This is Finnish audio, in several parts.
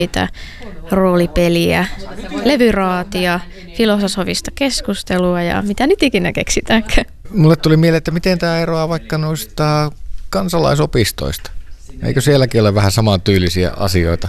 roolipeliä, levyraatia, filosofista keskustelua ja mitä nyt ikinä keksitäänkään. Mulle tuli mieleen, että miten tämä eroaa vaikka noista kansalaisopistoista. Eikö sielläkin ole vähän samantyylisiä asioita?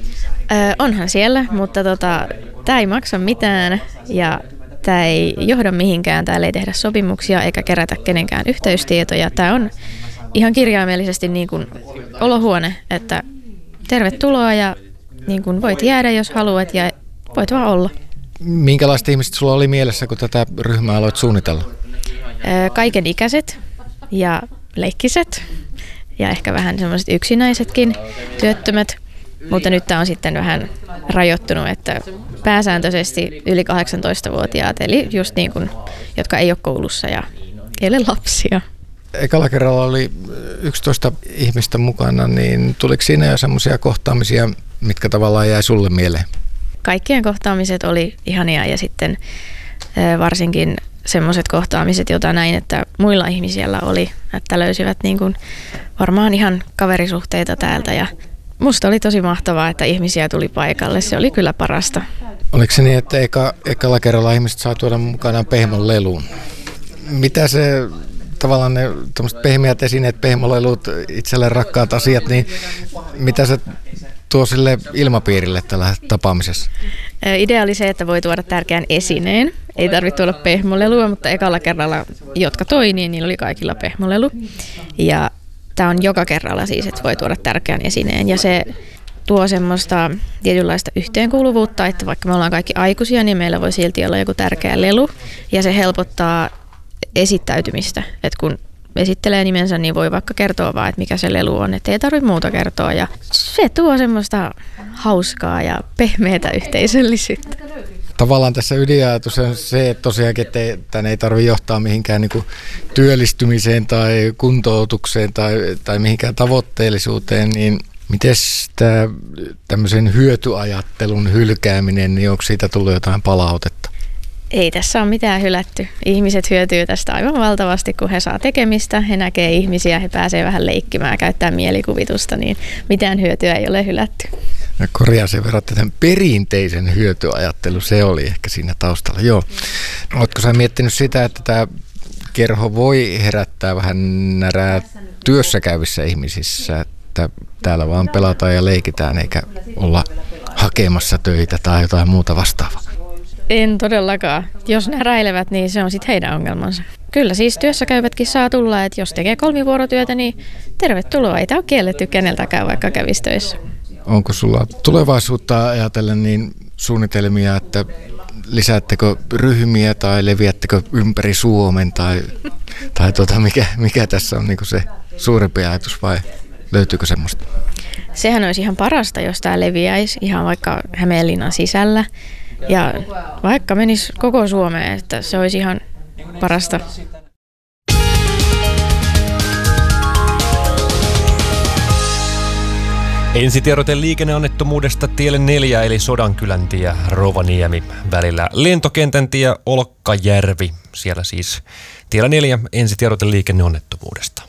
Onhan siellä, mutta tämä ei maksa mitään ja tämä ei johda mihinkään. Täällä ei tehdä sopimuksia eikä kerätä kenenkään yhteystietoja. Tämä on ihan kirjaimellisesti niin kuin olohuone, että tervetuloa ja niin kuin voit jäädä, jos haluat ja voit vaan olla. Minkälaiset ihmiset sulla oli mielessä, kun tätä ryhmää aloit suunnitella? Kaiken ikäiset ja leikkiset ja ehkä vähän semmoiset yksinäisetkin työttömät. Mutta nyt tämä on sitten vähän rajoittunut, että pääsääntöisesti yli 18-vuotiaat, eli just niin kuin, jotka ei ole koulussa ja ei ole lapsia. Ekalla kerralla oli 11 ihmistä mukana, niin tuliko siinä jo semmoisia kohtaamisia, mitkä tavallaan jäi sulle mieleen? Kaikkien kohtaamiset oli ihania ja sitten varsinkin semmoiset kohtaamiset, joita näin, että muilla ihmisillä oli, että löysivät niin kuin varmaan ihan kaverisuhteita täältä ja musta oli tosi mahtavaa, että ihmisiä tuli paikalle. Se oli kyllä parasta. Oliko se niin, että ekalla kerralla ihmiset saa tuoda mukanaan pehmon leluun? Mitä se tavallaan ne pehmeät esineet, pehmolelut, itselle rakkaat asiat, niin mitä se tuo sille ilmapiirille tällä tapaamisessa? Idea oli se, että voi tuoda tärkeän esineen. Ei tarvitse tuoda pehmolelua, mutta ekalla kerralla, jotka toi, niin niillä oli kaikilla pehmolelu. Ja tämä on joka kerralla siis, että voi tuoda tärkeän esineen ja se tuo semmoista tietynlaista yhteenkuuluvuutta, että vaikka me ollaan kaikki aikuisia, niin meillä voi silti olla joku tärkeä lelu ja se helpottaa esittäytymistä, että kun esittelee nimensä, niin voi vaikka kertoa vaan, että mikä se lelu on, että ei tarvitse muuta kertoa ja se tuo semmoista hauskaa ja pehmeätä yhteisöllisyyttä. Tavallaan tässä ydinajatus on se, että tosiaankin että ei tarvitse johtaa mihinkään niin kuin työllistymiseen tai kuntoutukseen tai mihinkään tavoitteellisuuteen, niin miten tämä tämmöisen hyötyajattelun hylkääminen, niin onko siitä tullut jotain palautetta? Ei tässä ole mitään hylätty. Ihmiset hyötyy tästä aivan valtavasti, kun he saa tekemistä, he näkee ihmisiä, he pääsee vähän leikkimään, käyttää mielikuvitusta, niin mitään hyötyä ei ole hylätty. Ja korjaan sen verran, että tämän perinteisen hyötyajattelu, se oli ehkä siinä taustalla. Joo. Oletko sä miettinyt sitä, että tämä kerho voi herättää vähän närää työssä käyvissä ihmisissä, että täällä vaan pelataan ja leikitään eikä olla hakemassa töitä tai jotain muuta vastaavaa? En todellakaan. Jos näräilevät, niin se on sitten heidän ongelmansa. Kyllä siis työssä käyvätkin saa tulla, että jos tekee kolmivuorotyötä, niin tervetuloa. Ei tämä ole kielletty keneltäkään, vaikka kävisi töissä. Onko sulla tulevaisuutta ajatellen niin suunnitelmia, että lisäättekö ryhmiä tai leviättekö ympäri Suomen tai mikä tässä on niin kuin se suurempi ajatus vai löytyykö semmoista? Sehän olisi ihan parasta, jos tämä leviäisi ihan vaikka Hämeenlinnan sisällä ja vaikka menisi koko Suomeen, että se olisi ihan parasta. Ensitiedote liikenneonnettomuudesta tielle 4 eli Sodankylän tie Rovaniemi välillä lentokentän tie Olkkajärvi. Siellä siis tiellä 4 ensitiedote liikenneonnettomuudesta.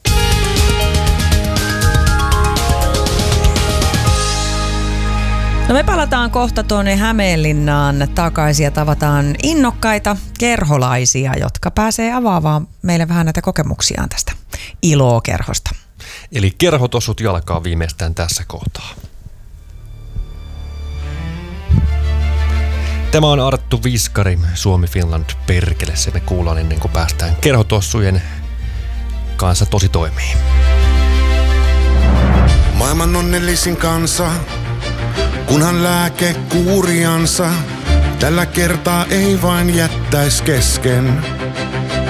No me palataan kohta tuonne Hämeenlinnaan takaisin ja tavataan innokkaita kerholaisia, jotka pääsee avaamaan meille vähän näitä kokemuksiaan tästä ILO-kerhosta. Eli kerhotossut jalkaa viimeistään tässä kohtaa. Tämä on Arttu Viskari, Suomi Finland perkele. Se me kuullaan ennen kuin päästään kerhotossujen kanssa tosi toimiin. Maailman onnellisin kansa, kunhan lääke kuuriansa, tällä kertaa ei vain jättäis kesken.